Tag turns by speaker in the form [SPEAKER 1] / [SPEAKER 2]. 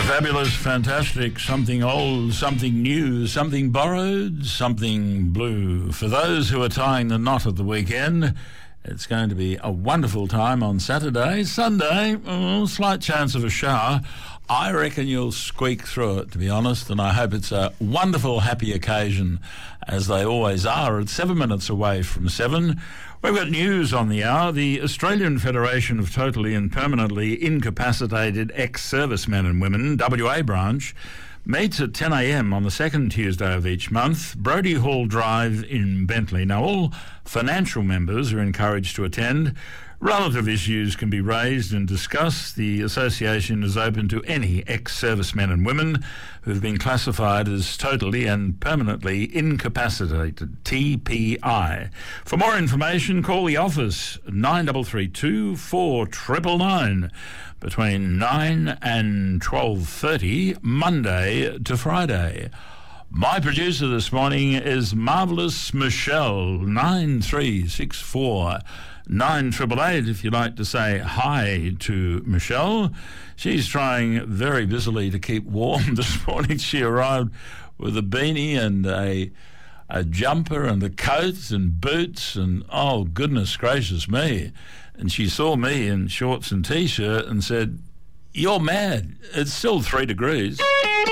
[SPEAKER 1] Fabulous, fantastic, something old, something new, something borrowed, something blue. For those who are tying the knot of the weekend, it's going to be a wonderful time on Saturday. Sunday, slight chance of a shower. I reckon you'll squeak through it, to be honest, and I hope it's a wonderful, happy occasion, as they always are. It's 7 minutes away from 7. We've got news on the hour. The Australian Federation of Totally and Permanently Incapacitated Ex-Servicemen and Women, WA branch, meets at 10 a.m. on the second Tuesday of each month, Brodie Hall Drive in Bentley. Now, all financial members are encouraged to attend. Relative issues can be raised and discussed. The association is open to any ex-servicemen and women who have been classified as totally and permanently incapacitated, TPI. For more information, call the office 9332 4999 between 9 and 12:30, Monday to Friday. My producer this morning is Marvellous Michelle, 9364 9888 if you'd like to say hi to Michelle. She's trying very busily to keep warm this morning. She arrived with a beanie and a jumper and a coat and boots and, oh, goodness gracious me. And she saw me in shorts and T-shirt and said, "You're mad. It's still 3 degrees."